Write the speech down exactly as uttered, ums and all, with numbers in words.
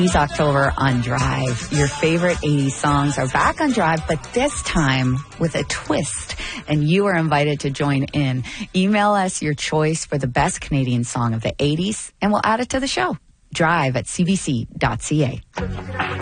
It's October on Drive. Your favorite eighties songs are back on Drive, but this time with a twist, and you are invited to join in. Email us your choice for the best Canadian song of the eighties, and we'll add it to the show. Drive at c b c dot c a.